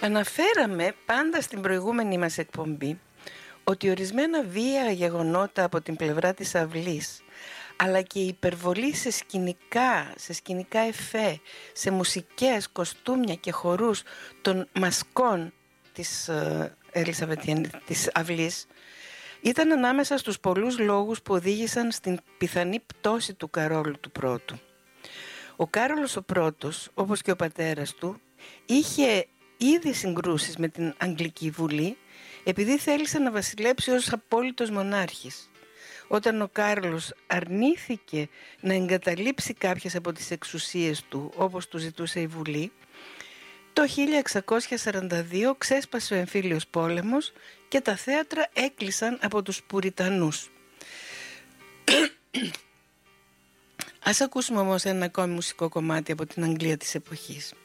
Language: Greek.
Αναφέραμε πάντα στην προηγούμενη μας εκπομπή ότι ορισμένα βία γεγονότα από την πλευρά της αυλής, αλλά και η υπερβολή σε σκηνικά εφέ, σε μουσικές, κοστούμια και χορούς των μασκών της της αυλής, ήταν ανάμεσα στους πολλούς λόγους που οδήγησαν στην πιθανή πτώση του Καρόλου του Πρώτου. Ο Κάρολος ο Πρώτος, όπως και ο πατέρας του, είχε ήδη συγκρούσεις με την Αγγλική Βουλή, επειδή θέλησε να βασιλέψει ως απόλυτος μονάρχης. Όταν ο Κάρολος αρνήθηκε να εγκαταλείψει κάποιες από τις εξουσίες του, όπως του ζητούσε η Βουλή, το 1642 ξέσπασε ο εμφύλιος πόλεμος και τα θέατρα έκλεισαν από τους Πουριτανούς. Ας ακούσουμε όμως ένα ακόμη μουσικό κομμάτι από την Αγγλία της εποχής.